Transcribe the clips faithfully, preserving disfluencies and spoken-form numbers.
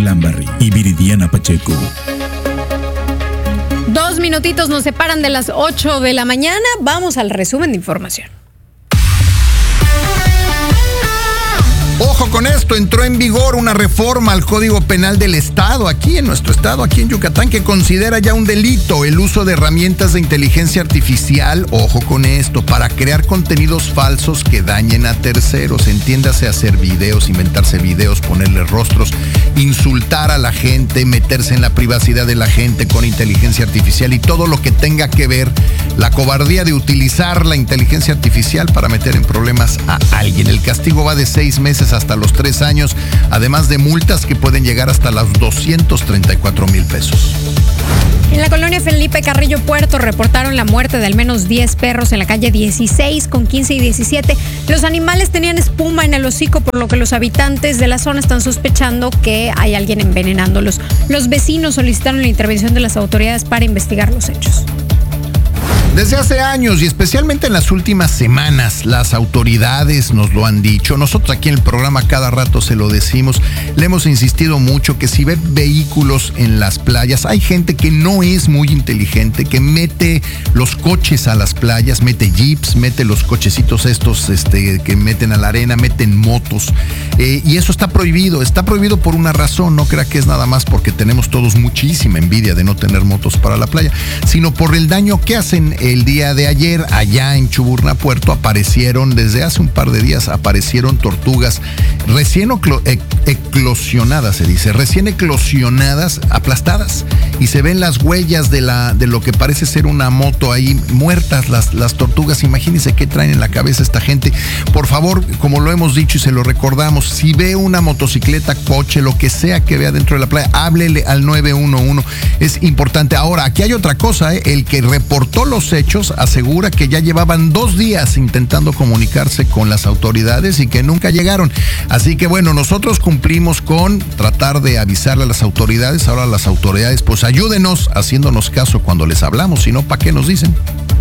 Lambarri y Viridiana Pacheco. Dos minutitos nos separan de las ocho de la mañana. Vamos al resumen de información. Ojo con esto, entró en vigor una reforma al Código Penal del Estado, aquí en nuestro estado, aquí en Yucatán, que considera ya un delito el uso de herramientas de inteligencia artificial, ojo con esto, para crear contenidos falsos que dañen a terceros, entiéndase hacer videos, inventarse videos, ponerle rostros, insultar a la gente, meterse en la privacidad de la gente con inteligencia artificial y todo lo que tenga que ver la cobardía de utilizar la inteligencia artificial para meter en problemas a alguien. El castigo va de seis meses hasta los tres años, además de multas que pueden llegar hasta los doscientos treinta y cuatro mil pesos. En la colonia Felipe Carrillo Puerto reportaron la muerte de al menos diez perros en la calle dieciséis con quince y diecisiete. Los animales tenían espuma en el hocico, por lo que los habitantes de la zona están sospechando que hay alguien envenenándolos. Los vecinos solicitaron la intervención de las autoridades para investigar los hechos. Desde hace años y especialmente en las últimas semanas, las autoridades nos lo han dicho. Nosotros aquí en el programa cada rato se lo decimos. Le hemos insistido mucho que si ve vehículos en las playas, hay gente que no es muy inteligente, que mete los coches a las playas, mete jeeps, mete los cochecitos estos este, que meten a la arena, meten motos. Eh, y eso está prohibido. Está prohibido por una razón. No crea que es nada más porque tenemos todos muchísima envidia de no tener motos para la playa, sino por el daño que hacen. El día de ayer, allá en Chuburná Puerto, aparecieron, desde hace un par de días, aparecieron tortugas recién oclo- ec- eclosionadas, se dice, recién eclosionadas, aplastadas. Y se ven las huellas de la de lo que parece ser una moto ahí, muertas las, las tortugas. Imagínense qué traen en la cabeza esta gente. Por favor, como lo hemos dicho y se lo recordamos, si ve una motocicleta, coche, lo que sea que vea dentro de la playa, háblele al nueve uno uno. Es importante. Ahora, aquí hay otra cosa, ¿eh? El que reportó los hechos asegura que ya llevaban dos días intentando comunicarse con las autoridades y que nunca llegaron. Así que bueno, nosotros cumplimos con tratar de avisarle a las autoridades. Ahora las autoridades, pues ayúdenos haciéndonos caso cuando les hablamos, si no, ¿para qué nos dicen?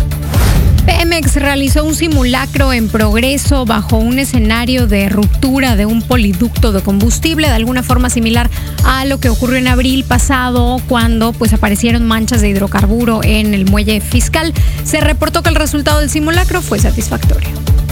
Pemex realizó un simulacro en Progreso bajo un escenario de ruptura de un poliducto de combustible, de alguna forma similar a lo que ocurrió en abril pasado, cuando pues aparecieron manchas de hidrocarburo en el muelle fiscal. Se reportó que el resultado del simulacro fue satisfactorio.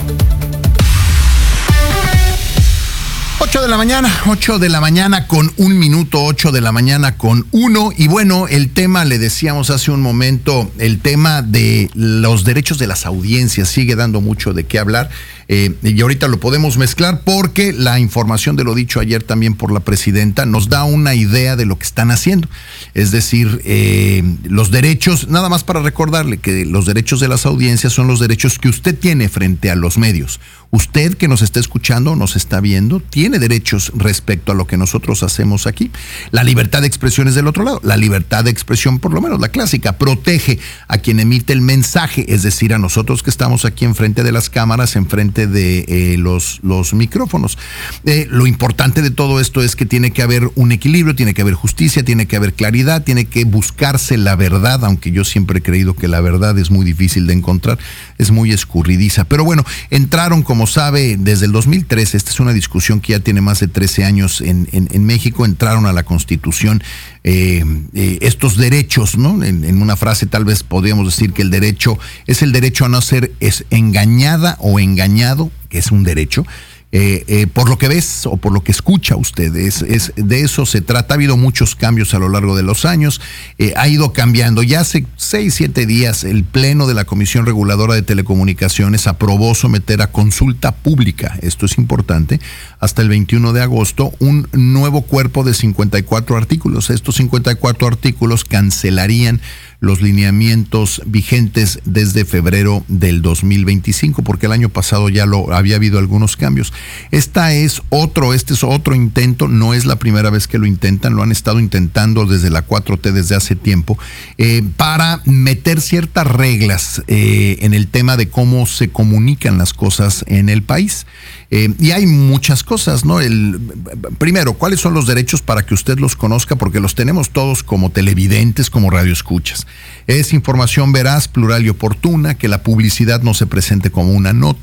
ocho de la mañana, ocho de la mañana con un minuto, ocho de la mañana con uno. Y bueno, el tema, le decíamos hace un momento, el tema de los derechos de las audiencias sigue dando mucho de qué hablar. Eh, y ahorita lo podemos mezclar porque la información de lo dicho ayer también por la presidenta nos da una idea de lo que están haciendo. Es decir, eh, los derechos, nada más para recordarle que los derechos de las audiencias son los derechos que usted tiene frente a los medios. Usted que nos está escuchando, nos está viendo, tiene derechos respecto a lo que nosotros hacemos aquí. La libertad de expresión es del otro lado. La libertad de expresión, por lo menos la clásica, protege a quien emite el mensaje, es decir, a nosotros que estamos aquí enfrente de las cámaras, enfrente de eh, los, los micrófonos. Eh, lo importante de todo esto es que tiene que haber un equilibrio, tiene que haber justicia, tiene que haber claridad, tiene que buscarse la verdad, aunque yo siempre he creído que la verdad es muy difícil de encontrar, es muy escurridiza. Pero bueno, entraron, como sabe, desde el dos mil trece, esta es una discusión que ya tiene más de trece años en, en, en México, entraron a la Constitución eh, eh, estos derechos, ¿no? En, en una frase tal vez podríamos decir que el derecho es el derecho a no ser es engañada o engañado, que es un derecho, eh, eh, por lo que ves o por lo que escucha usted, es, es, de eso se trata. Ha habido muchos cambios a lo largo de los años, eh, ha ido cambiando. Ya hace seis, siete días el Pleno de la Comisión Reguladora de Telecomunicaciones aprobó someter a consulta pública, esto es importante, hasta el veintiuno de agosto, un nuevo cuerpo de cincuenta y cuatro artículos. Estos cincuenta y cuatro artículos cancelarían los lineamientos vigentes desde febrero del dos mil veinticinco, porque el año pasado ya lo había habido algunos cambios. Esta es otro, este es otro intento, no es la primera vez que lo intentan, lo han estado intentando desde la cuatro T desde hace tiempo, eh, para meter ciertas reglas eh, en el tema de cómo se comunican las cosas en el país. Eh, y hay muchas cosas, ¿no? El, primero, ¿cuáles son los derechos para que usted los conozca? Porque los tenemos todos como televidentes, como radioescuchas. Es información veraz, plural y oportuna, que la publicidad no se presente como una nota,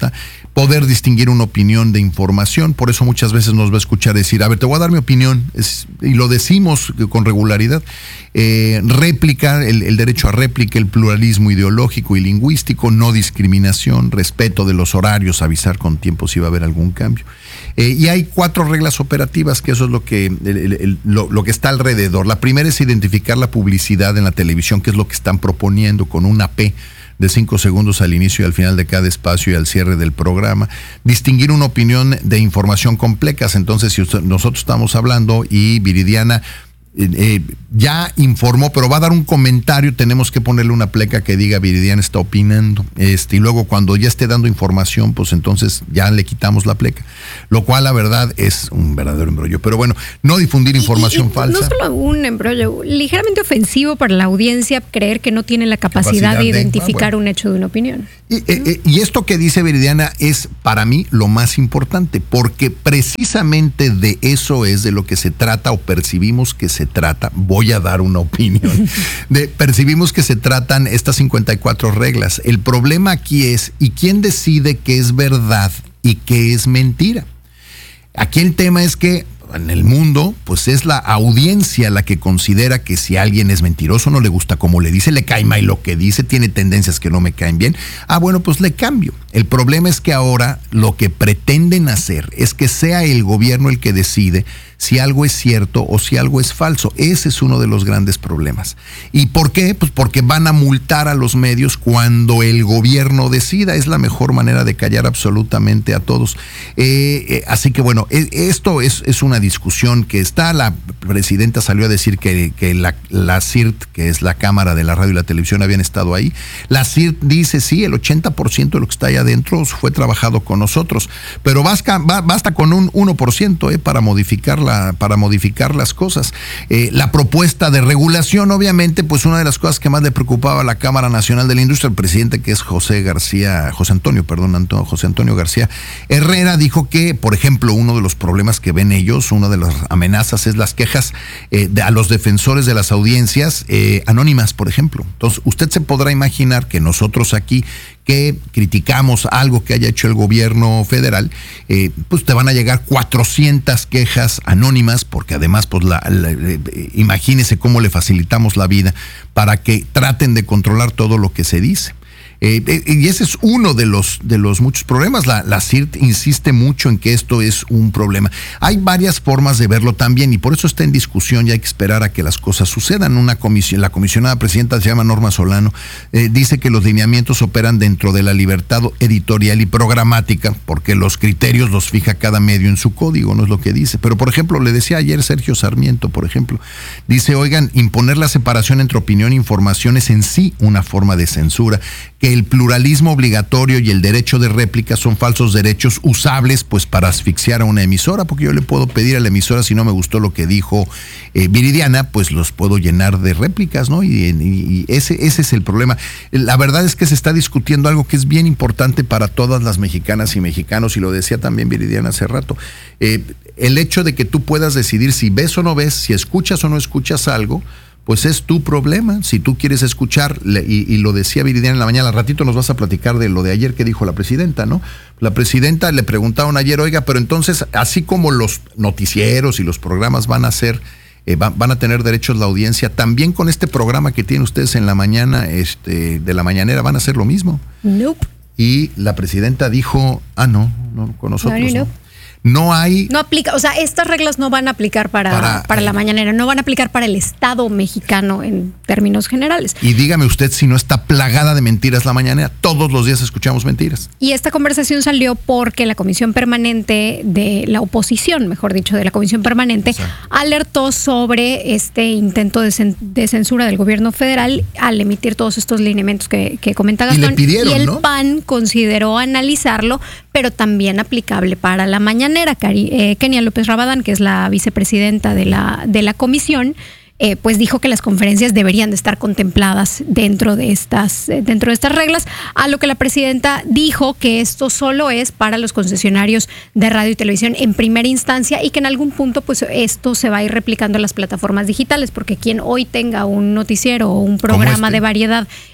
poder distinguir una opinión de información. Por eso muchas veces nos va a escuchar decir, a ver, te voy a dar mi opinión, es, y lo decimos con regularidad. Eh, réplica, el, el derecho a réplica, el pluralismo ideológico y lingüístico, no discriminación, respeto de los horarios, avisar con tiempo si va a haber algún cambio. Eh, y hay cuatro reglas operativas, que eso es lo que, el, el, el, lo, lo que está alrededor. La primera es identificar la publicidad en la televisión, que es lo que están proponiendo con una P de cinco segundos al inicio y al final de cada espacio y al cierre del programa. Distinguir una opinión de información complejas. Entonces, si usted, nosotros estamos hablando y Viridiana Eh, eh, ya informó, pero va a dar un comentario, tenemos que ponerle una pleca que diga Viridiana está opinando, este, y luego cuando ya esté dando información, pues entonces ya le quitamos la pleca, lo cual la verdad es un verdadero embrollo, pero bueno, no difundir información y, y, falsa. No solo un embrollo, ligeramente ofensivo para la audiencia creer que no tiene la capacidad, capacidad de identificar de, ah, bueno. un hecho de una opinión. Y, eh, eh, y esto que dice Viridiana es para mí lo más importante, porque precisamente de eso es de lo que se trata o percibimos que se trata. Voy a dar una opinión. De, percibimos que se tratan estas cincuenta y cuatro reglas. El problema aquí es, ¿y quién decide qué es verdad y qué es mentira? Aquí el tema es que en el mundo, pues es la audiencia la que considera que si alguien es mentiroso, no le gusta como le dice, le cae mal lo que dice, tiene tendencias que no me caen bien, ah, bueno, pues le cambio. El problema es que ahora lo que pretenden hacer es que sea el gobierno el que decide si algo es cierto o si algo es falso. Ese es uno de los grandes problemas. ¿Y por qué? Pues porque van a multar a los medios cuando el gobierno decida. Es la mejor manera de callar absolutamente a todos. Eh, eh, así que bueno, eh, esto es, es una discusión que está. La presidenta salió a decir que, que la, la C I R T, que es la Cámara de la Radio y la Televisión, habían estado ahí. La C I R T dice, sí, el ochenta por ciento de lo que está ahí adentro fue trabajado con nosotros, pero basta, basta con un uno por ciento eh, para modificarla para modificar las cosas. Eh, la propuesta de regulación, obviamente, pues una de las cosas que más le preocupaba a la Cámara Nacional de la Industria, el presidente que es José García, José Antonio, perdón, Antonio, José Antonio García Herrera, dijo que, por ejemplo, uno de los problemas que ven ellos, una de las amenazas es las quejas eh, de, a los defensores de las audiencias eh, anónimas, por ejemplo. Entonces, usted se podrá imaginar que nosotros aquí que criticamos algo que haya hecho el gobierno federal, eh, pues te van a llegar cuatrocientas quejas anónimas, porque además, pues la, la, la, imagínese cómo le facilitamos la vida para que traten de controlar todo lo que se dice. Eh, eh, y ese es uno de los de los muchos problemas. La, la C I R T insiste mucho en que esto es un problema. Hay varias formas de verlo también y por eso está en discusión y hay que esperar a que las cosas sucedan. Una comisión, la comisionada presidenta se llama Norma Solano, eh, dice que los lineamientos operan dentro de la libertad editorial y programática porque los criterios los fija cada medio en su código, no es lo que dice. Pero por ejemplo, le decía ayer Sergio Sarmiento, por ejemplo, dice, oigan, imponer la separación entre opinión e información es en sí una forma de censura, que el pluralismo obligatorio y el derecho de réplica son falsos derechos usables pues para asfixiar a una emisora, porque yo le puedo pedir a la emisora, si no me gustó lo que dijo eh, Viridiana, pues los puedo llenar de réplicas, ¿no? Y, y, y ese, ese es el problema. La verdad es que se está discutiendo algo que es bien importante para todas las mexicanas y mexicanos, y lo decía también Viridiana hace rato, eh, el hecho de que tú puedas decidir si ves o no ves, si escuchas o no escuchas algo, pues es tu problema. Si tú quieres escuchar, y, y lo decía Viridiana en la mañana, al ratito nos vas a platicar de lo de ayer que dijo la presidenta, ¿no? La presidenta le preguntaron ayer, oiga, pero entonces, así como los noticieros y los programas van a ser, eh, van, van a tener derechos la audiencia, también con este programa que tienen ustedes en la mañana, este, de la mañanera, van a hacer lo mismo. Nope. Y la presidenta dijo, ah, no, no, con nosotros no. no, no. no. No hay... No aplica, o sea, estas reglas no van a aplicar para, para, para la mañanera, no van a aplicar para el Estado mexicano en términos generales. Y dígame usted si no está plagada de mentiras la mañanera. Todos los días escuchamos mentiras. Y esta conversación salió porque la Comisión Permanente de la oposición, mejor dicho, de la Comisión Permanente, sí, alertó sobre este intento de, cen- de censura del gobierno federal al emitir todos estos lineamientos que, que comenta Gastón. Y le pidieron, y el ¿no? P A N consideró analizarlo, pero también aplicable para la mañanera. Eh, Kenia López Rabadán, que es la vicepresidenta de la, de la comisión, eh, pues dijo que las conferencias deberían de estar contempladas dentro de estas, eh, dentro de estas reglas, a lo que la presidenta dijo que esto solo es para los concesionarios de radio y televisión en primera instancia y que en algún punto pues esto se va a ir replicando en las plataformas digitales, porque quien hoy tenga un noticiero o un programa este? de variedad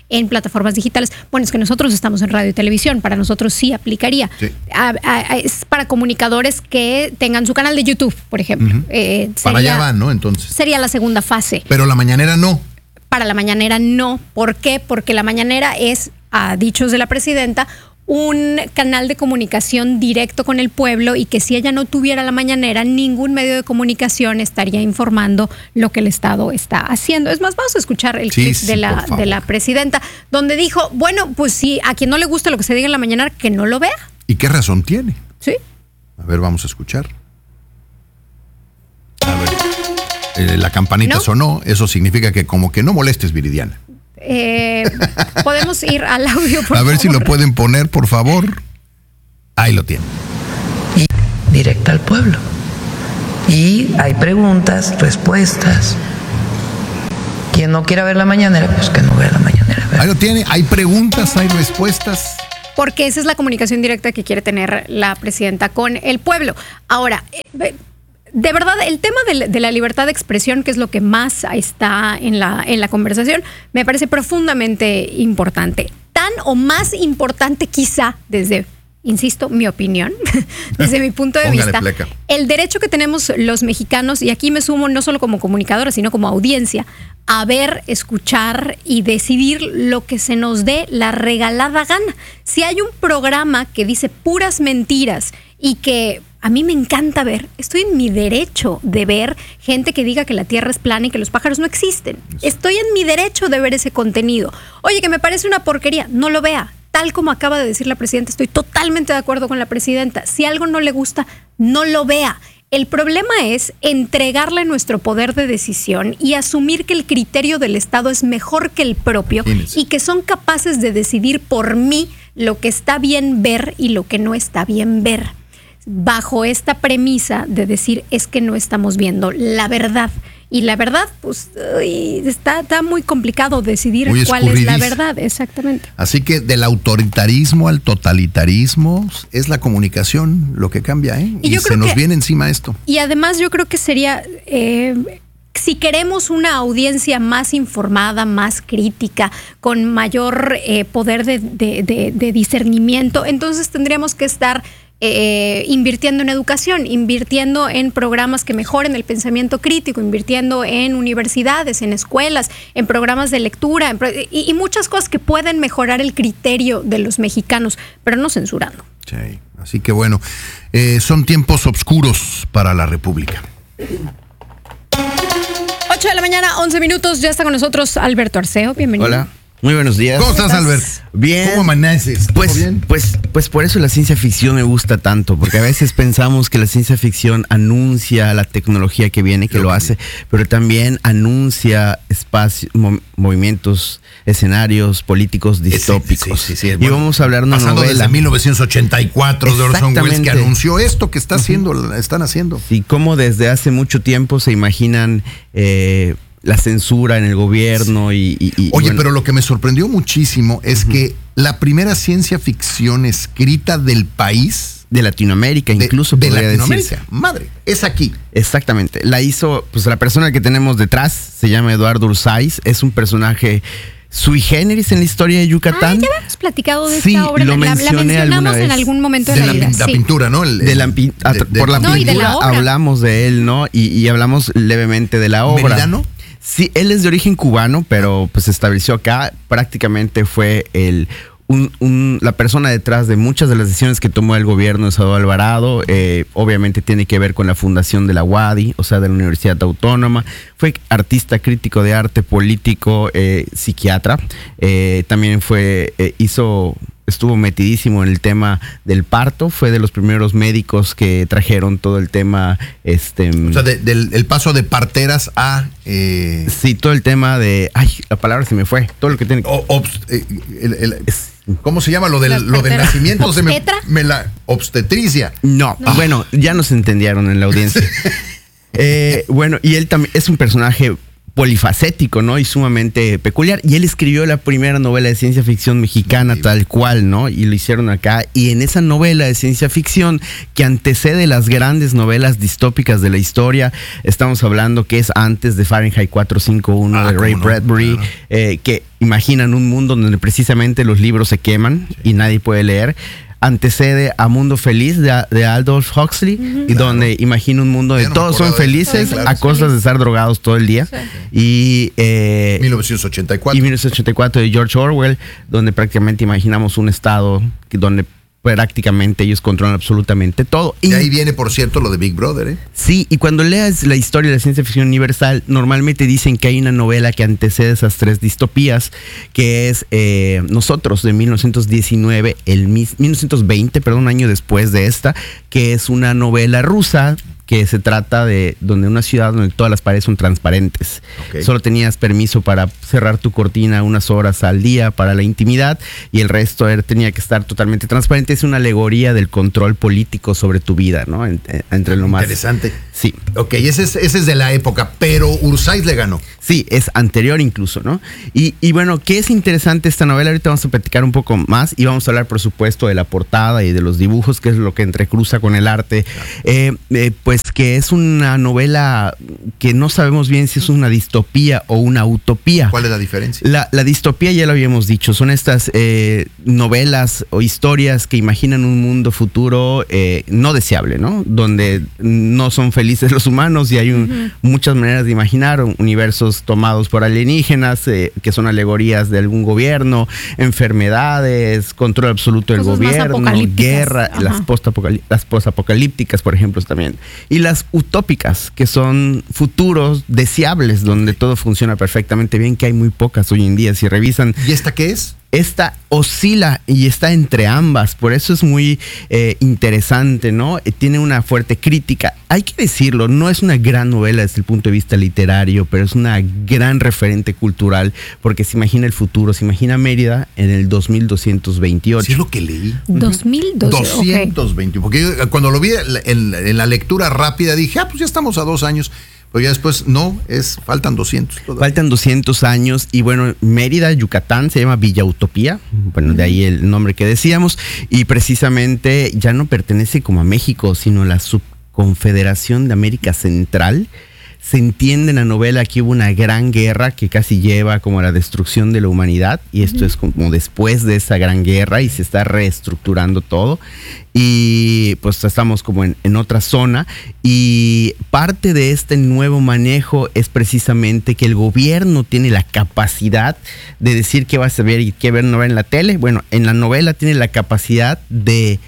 en plataformas digitales. Bueno, es que nosotros estamos en radio y televisión, para nosotros sí aplicaría. Sí. A, a, a, es para comunicadores que tengan su canal de YouTube, por ejemplo. Uh-huh. eh, sería, para allá van, ¿no? Entonces. Sería la segunda fase. Pero la mañanera no. Para la mañanera no. ¿Por qué? Porque la mañanera es, a dichos de la presidenta, un canal de comunicación directo con el pueblo y que si ella no tuviera la mañanera, ningún medio de comunicación estaría informando lo que el Estado está haciendo. Es más, vamos a escuchar el sí, clip sí, de, la, de la presidenta, donde dijo, bueno, pues si a quien no le gusta lo que se diga en la mañana, que no lo vea. ¿Y qué razón tiene? Sí. A ver, vamos a escuchar. A ver, eh, la campanita ¿No? sonó, eso significa que como que no molestes, Viridiana. Eh, podemos ir al audio, por A ver favor. si lo pueden poner, por favor. Ahí lo tienen. Y directa al pueblo. Y hay preguntas, respuestas. Quien no quiera ver la mañanera, pues que no vea la mañanera. ¿verdad? Ahí lo tiene. Hay preguntas, hay respuestas. Porque esa es la comunicación directa que quiere tener la presidenta con el pueblo. Ahora, eh, de verdad, el tema de, de la libertad de expresión, que es lo que más está en la, en la conversación, me parece profundamente importante. Tan o más importante quizá desde, insisto, mi opinión, desde mi punto de vista, pleca. El derecho que tenemos los mexicanos, y aquí me sumo no solo como comunicadora, sino como audiencia, a ver, escuchar y decidir lo que se nos dé la regalada gana. Si hay un programa que dice puras mentiras y que a mí me encanta ver, estoy en mi derecho de ver gente que diga que la tierra es plana y que los pájaros no existen. Estoy en mi derecho de ver ese contenido. Oye, que me parece una porquería, no lo vea. Tal como acaba de decir la presidenta, estoy totalmente de acuerdo con la presidenta. Si algo no le gusta, no lo vea. El problema es entregarle nuestro poder de decisión y asumir que el criterio del Estado es mejor que el propio y que son capaces de decidir por mí lo que está bien ver y lo que no está bien ver. Bajo esta premisa de decir es que no estamos viendo la verdad. Y la verdad, pues uy, está, está muy complicado decidir muy cuál es la verdad, exactamente. Así que del autoritarismo al totalitarismo es la comunicación lo que cambia, ¿eh? Y, y se nos que, viene encima esto. Y además yo creo que sería, eh, si queremos una audiencia más informada, más crítica, con mayor eh, poder de, de, de, de discernimiento, entonces tendríamos que estar Eh, invirtiendo en educación, invirtiendo en programas que mejoren el pensamiento crítico, invirtiendo en universidades, en escuelas, en programas de lectura en pro- y, y muchas cosas que pueden mejorar el criterio de los mexicanos, pero no censurando. Sí, así que bueno, eh, son tiempos oscuros para la República. ocho de la mañana, once minutos, ya está con nosotros Alberto Arceo, bienvenido. Hola. Muy buenos días. ¿Cómo estás, Albert? Bien. ¿Cómo amaneces? Pues, bien? pues, pues por eso la ciencia ficción me gusta tanto, porque a veces pensamos que la ciencia ficción anuncia la tecnología que viene, que Creo lo que hace, sí. pero también anuncia espacios, mo- movimientos, escenarios políticos distópicos. Sí, sí, sí, sí, y bueno, vamos a hablar de una pasando novela. desde mil novecientos ochenta y cuatro de Orson Welles, que anunció esto que está haciendo, uh-huh. están haciendo. Y cómo desde hace mucho tiempo se imaginan eh, la censura en el gobierno y... y, y Oye, bueno. pero lo que me sorprendió muchísimo es uh-huh. que la primera ciencia ficción escrita del país... De Latinoamérica, incluso de, de podría Latinoamérica. decirse. Madre, es aquí. Exactamente. La hizo, pues la persona que tenemos detrás se llama Eduardo Urzáiz. Es un personaje sui generis en la historia de Yucatán. Ah, ya habíamos platicado de sí, esta obra. Lo la, mencioné la mencionamos vez. en algún momento de, de la, la vida. La sí. pintura, ¿no? El, de la, de, de, por la no, pintura y de la obra. Hablamos de él, ¿no? Y, y hablamos levemente de la obra. ¿Meridano? Sí, él es de origen cubano, pero pues se estableció acá. Prácticamente fue el... Un, un, la persona detrás de muchas de las decisiones que tomó el gobierno de Eduardo Alvarado, eh, obviamente tiene que ver con la fundación de la U A D I, o sea, de la Universidad Autónoma. Fue artista, crítico de arte, político, eh, psiquiatra. Eh, también fue, eh, hizo, estuvo metidísimo en el tema del parto. Fue de los primeros médicos que trajeron todo el tema, este, o sea, de, del el paso de parteras a eh, sí, todo el tema de, ay, la palabra se me fue, todo lo que tiene. O, obst, eh, el, el, es, ¿Cómo se llama? Lo del, lo del nacimiento. Se me, me la obstetricia. No, no, bueno, ya nos entendieron en la audiencia. eh, bueno, y él también es un personaje polifacético, ¿no? Y sumamente peculiar. Y él escribió la primera novela de ciencia ficción mexicana tal cual, ¿no? Y lo hicieron acá. Y en esa novela de ciencia ficción que antecede las grandes novelas distópicas de la historia, estamos hablando que es antes de Fahrenheit cuatrocientos cincuenta y uno ah, de Ray no, Bradbury, claro. eh, que imaginan un mundo donde precisamente los libros se queman sí. y nadie puede leer. Antecede a Mundo Feliz de, de Aldous Huxley, uh-huh. y claro. donde imagina un mundo de no todos son felices, claro, a cosas de estar drogados todo el día. Sí. Y eh, mil novecientos ochenta y cuatro. Y mil novecientos ochenta y cuatro de George Orwell, donde prácticamente imaginamos un estado que, donde prácticamente ellos controlan absolutamente todo. Y de ahí viene, por cierto, lo de Big Brother, ¿eh? Sí, y cuando leas la historia de la ciencia ficción universal, normalmente dicen que hay una novela que antecede esas tres distopías, que es eh, Nosotros, de mil novecientos diecinueve, el mil novecientos veinte, perdón, un año después de esta, que es una novela rusa que se trata de donde una ciudad donde todas las paredes son transparentes. Okay. Solo tenías permiso para cerrar tu cortina unas horas al día para la intimidad y el resto era, tenía que estar totalmente transparente. Es una alegoría del control político sobre tu vida, ¿no? En, en, entre lo más... Interesante. Sí. Ok, ese es, ese es de la época, pero Ursáis le ganó. Sí, es anterior incluso, ¿no? Y, y bueno, ¿qué es interesante esta novela? Ahorita vamos a platicar un poco más y vamos a hablar, por supuesto, de la portada y de los dibujos, que es lo que entrecruza con el arte. Claro. Eh, eh, pues que es una novela que no sabemos bien si es una distopía o una utopía. ¿Cuál es la diferencia? La, la distopía ya lo habíamos dicho, son estas eh, novelas o historias que imaginan un mundo futuro eh, no deseable, ¿no? Donde no son felices los humanos y hay un, uh-huh. muchas maneras de imaginar universos tomados por alienígenas, eh, que son alegorías de algún gobierno, enfermedades, control absoluto del Cosas gobierno, guerra, Ajá. las post-apocalí- las post-apocalípticas, por ejemplo, también. Y las utópicas, que son futuros deseables, donde todo funciona perfectamente bien, que hay muy pocas hoy en día. Si revisan... ¿Y esta qué es? Esta oscila y está entre ambas, por eso es muy eh, interesante, ¿no? Eh, tiene una fuerte crítica. Hay que decirlo, no es una gran novela desde el punto de vista literario, pero es una gran referente cultural, porque se imagina el futuro, se imagina Mérida en el dos mil doscientos veintiocho. Sí, es lo que leí. dos mil doscientos veinte, okay. Porque yo, cuando lo vi en, en la lectura rápida dije, ah, pues ya estamos a dos años. Pero ya después, no, es faltan doscientos. Todavía. Faltan doscientos años y bueno, Mérida, Yucatán, se llama Villa Utopía, bueno, de ahí el nombre que decíamos, y precisamente ya no pertenece como a México, sino a la Subconfederación de América Central. Se entiende en la novela que hubo una gran guerra que casi lleva como a la destrucción de la humanidad y esto uh-huh. es como después de esa gran guerra y se está reestructurando todo y pues estamos como en, en otra zona y parte de este nuevo manejo es precisamente que el gobierno tiene la capacidad de decir qué vas a ver y qué ver no ver en la tele. Bueno, en la novela tiene la capacidad de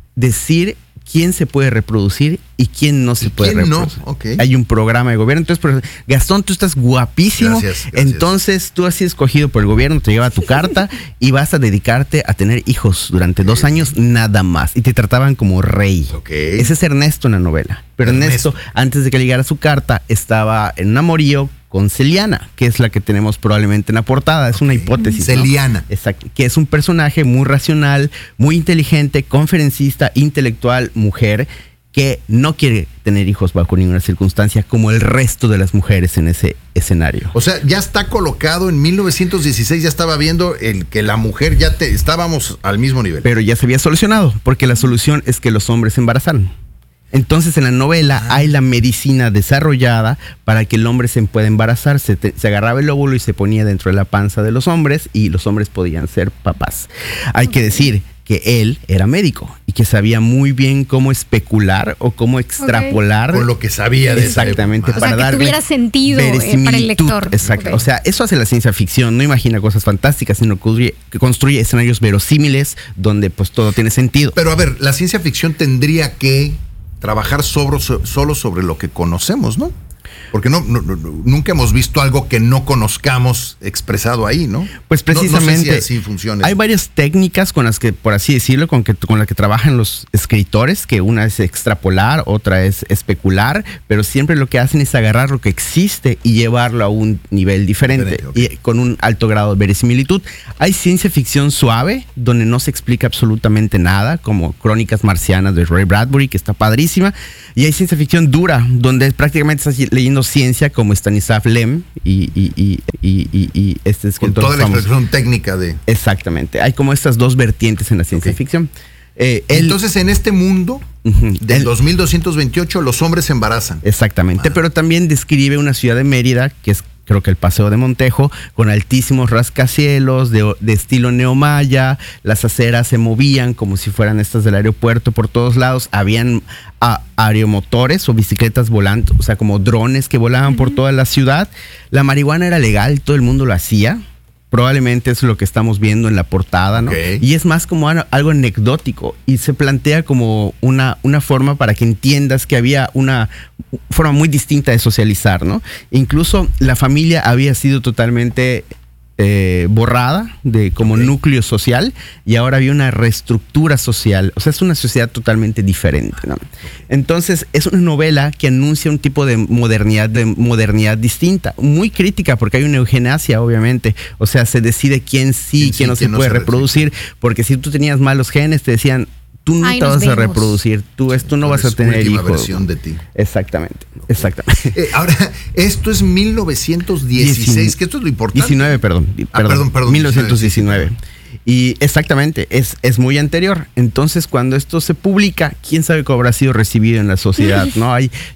decir quién se puede reproducir y quién no se puede reproducir. No? Okay. Hay un programa de gobierno. Entonces, por, Gastón, tú estás guapísimo. Gracias, gracias. Entonces, tú has sido escogido por el gobierno, te lleva tu carta y vas a dedicarte a tener hijos durante dos años nada más. Y te trataban como rey. Okay. Ese es Ernesto en la novela. Pero Ernesto, Ernesto, antes de que le llegara su carta, estaba en un amorío con Celiana, que es la que tenemos probablemente en la portada. Es okay. una hipótesis. Celiana. ¿No? Exacto. Que es un personaje muy racional, muy inteligente, conferencista, intelectual, mujer, que no quiere tener hijos bajo ninguna circunstancia, como el resto de las mujeres en ese escenario. O sea, ya está colocado en mil novecientos dieciséis, ya estaba viendo el que la mujer ya te, estábamos al mismo nivel. Pero ya se había solucionado, porque la solución es que los hombres se embarazaran. Entonces en la novela ah. hay la medicina desarrollada para que el hombre se pueda embarazar. Se, te, se agarraba el óvulo y se ponía dentro de la panza de los hombres y los hombres podían ser papás. Hay que decir que él era médico y que sabía muy bien cómo especular o cómo extrapolar. Okay. Con lo que sabía de exactamente, esa para o sea, darle que tuviera sentido eh, para el lector. Exacto. Okay. O sea, eso hace la ciencia ficción. No imagina cosas fantásticas, sino que construye, que construye escenarios verosímiles donde pues todo tiene sentido. Pero a ver, la ciencia ficción tendría que trabajar sobre, solo sobre lo que conocemos, ¿no? Porque no, no, no, nunca hemos visto algo que no conozcamos expresado ahí, ¿no? Pues precisamente. No, no sé si así funciona. Hay varias técnicas con las que, por así decirlo, con, que, con las que trabajan los escritores, que una es extrapolar, otra es especular, pero siempre lo que hacen es agarrar lo que existe y llevarlo a un nivel diferente, diferente okay. y con un alto grado de verosimilitud. Hay ciencia ficción suave, donde no se explica absolutamente nada, como Crónicas Marcianas de Ray Bradbury, que está padrísima, y hay ciencia ficción dura, donde prácticamente estás leyendo ciencia como Stanislav Lem y, y, y, y, y, y este Con escritor toda la famoso. expresión técnica de... Exactamente. Hay como estas dos vertientes en la ciencia Ok. ficción. Eh, él- Entonces, en este mundo Ujú. del Él- dos mil doscientos veintiocho, los hombres se embarazan. Exactamente, Ah. pero también describe una ciudad de Mérida, que es creo que el Paseo de Montejo, con altísimos rascacielos de, de estilo neomaya, las aceras se movían como si fueran estas del aeropuerto por todos lados, habían a, aeromotores o bicicletas volando, o sea, como drones que volaban por toda la ciudad. La marihuana era legal, todo el mundo lo hacía. Probablemente es lo que estamos viendo en la portada, ¿no? Ok. Y es más como ano- algo anecdótico y se plantea como una, una forma para que entiendas que había una forma muy distinta de socializar, ¿no? Incluso la familia había sido totalmente eh, borrada de como Ok. núcleo social y ahora había una reestructura social. O sea, es una sociedad totalmente diferente, ¿no? Entonces, es una novela que anuncia un tipo de modernidad, de modernidad distinta, muy crítica, porque hay una eugenasia, obviamente. O sea, se decide quién sí, Quién sí, quién no quién se no puede se reproducir, porque si tú tenías malos genes, te decían, tú no Ahí te nos vas a vemos. reproducir, tú, es- tú no vas a Eres tener última hijos. versión de ti. Exactamente, exactamente. Eh, ahora, esto es mil novecientos dieciséis, que esto es lo importante. diecinueve, perdón. di- Ah, perdón, perdón, mil novecientos diecinueve. Y exactamente, es, es muy anterior. Entonces, cuando esto se publica, quién sabe cómo habrá sido recibido en la sociedad, ¿no? Hay